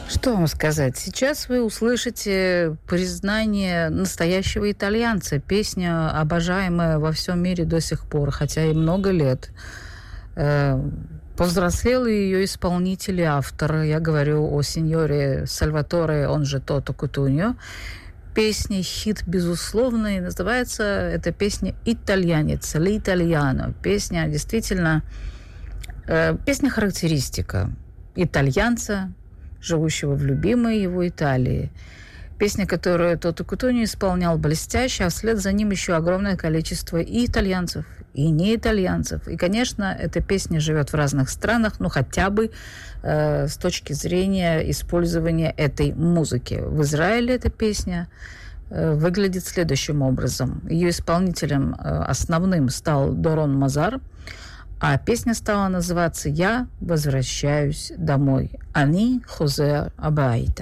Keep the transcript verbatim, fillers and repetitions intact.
Что вам сказать? Сейчас вы услышите признание настоящего итальянца. Песня, обожаемая во всем мире до сих пор, хотя и много лет. Э, повзрослел ее исполнитель и автор. Я говорю о сеньоре Сальваторе, он же Тото Кутуньо. Песня хит, безусловно, и называется эта песня «Итальянец», «L'Italiano». Песня действительно... Э, песня-характеристика итальянца, живущего в любимой его Италии. Песня, которую Тото Кутуньо исполнял блестяще, а вслед за ним еще огромное количество и итальянцев, и не итальянцев. И, конечно, эта песня живет в разных странах, ну, хотя бы э, с точки зрения использования этой музыки. В Израиле эта песня э, выглядит следующим образом. Ее исполнителем э, основным стал Дорон Мазар, а песня стала называться «Я возвращаюсь домой». «Ани хозер абайта».